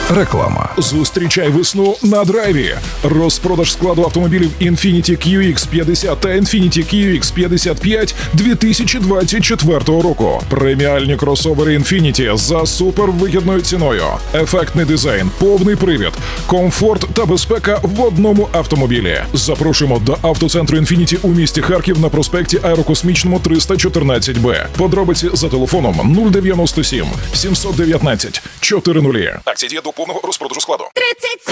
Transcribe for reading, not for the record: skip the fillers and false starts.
Реклама. Зустрічай весну на драйві. Розпродаж складу автомобілів Infiniti QX50 та Infiniti QX55 2024 року. Преміальні кросовери Infiniti за супервигідною ціною. Ефектний дизайн, повний привід, комфорт та безпека в одному автомобілі. Запрошуємо до автоцентру Infiniti у місті Харків на проспекті Аерокосмічному 314Б. Подробиці за телефоном 097 719 400. Акція діє до повного розпродажу складу.